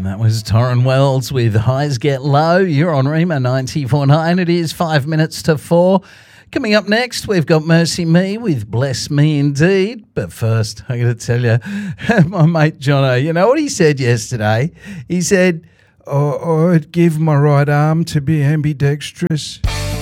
That was Torrin Wells with Highs Get Low. You're on Rima 94.9. It is 5 minutes to 4. Coming up next, we've got Mercy Me with Bless Me Indeed. But first, I got to tell you, my mate Jono, you know what he said yesterday? He said, I'd give my right arm to be ambidextrous.